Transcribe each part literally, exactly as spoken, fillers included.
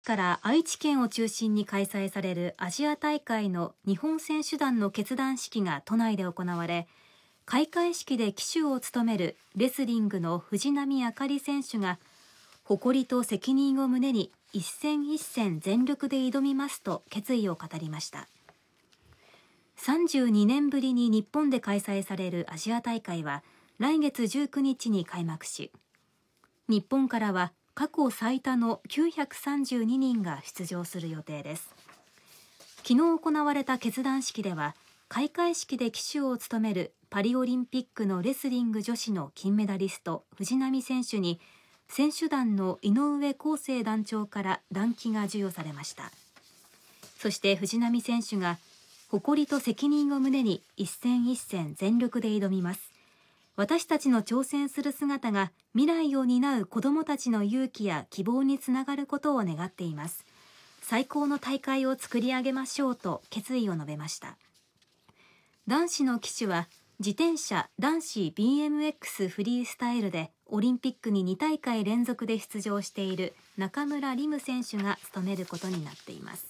から愛知県を中心に開催されるアジア大会の日本選手団の結団式が都内で行われ、開会式で旗手を務めるレスリングの藤波朱理選手が誇りと責任を胸に一戦一戦全力で挑みますと決意を語りました。さんじゅうにねんぶりに日本で開催されるアジア大会は来月じゅうくにちに開幕し、日本からは過去最多のきゅうひゃくさんじゅうににんが出場する予定です。昨日行われた結団式では、開会式で旗手を務めるパリオリンピックのレスリング女子の金メダリスト藤波選手に選手団の井上康生団長から団旗が授与されました。そして藤波選手が誇りと責任を胸に一戦一戦全力で挑みます。私たちの挑戦する姿が未来を担う子どもたちの勇気や希望につながることを願っています。最高の大会を作り上げましょうと決意を述べました。男子の旗手は自転車男子 ビーエムエックス フリースタイルでオリンピックにに大会連続で出場している中村輪夢選手が務めることになっています。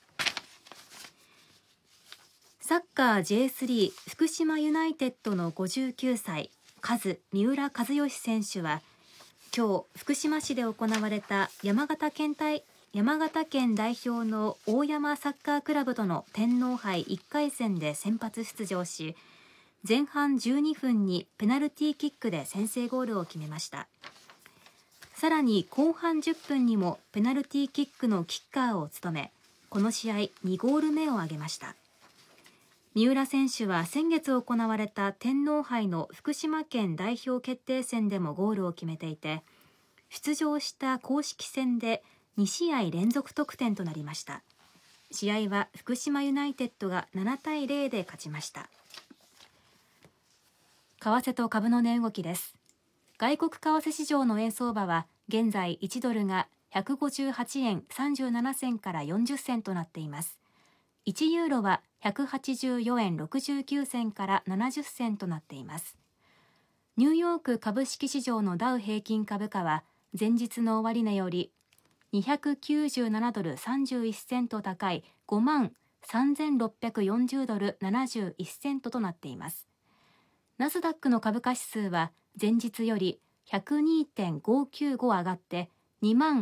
サッカー ジェイスリー 福島ユナイテッドのごじゅうきゅうさいカズ三浦知良選手は今日福島市で行われた山形県対山形県代表の大山サッカークラブとの天皇杯いっかい戦で先発出場し、前半じゅうにふんにペナルティーキックで先制ゴールを決めました。さらに後半じゅっぷんにもペナルティーキックのキッカーを務め、この試合にゴール目を挙げました。三浦選手は先月行われた天皇杯の福島県代表決定戦でもゴールを決めていて、出場した公式戦でにしあい連続得点となりました。試合は福島ユナイテッドがななたいゼロで勝ちました。為替と株の値動きです。外国為替市場の円相場は現在いちドルがひゃくごじゅうはちえんさんじゅうななせんからよんじゅっせんとなっています。いちユーロはひゃくはちじゅうよえんろくじゅうきゅうせんからななじゅっせんとなっています。ニューヨーク株式市場のダウ平均株価は前日の終値よりにひゃくきゅうじゅうななドルさんじゅういっセント高い ごまんさんぜんろっぴゃくよんじゅうドルななじゅういっセントとなっています。ナスダックの株価指数は前日より ひゃくにてんごきゅうご 上がってにまん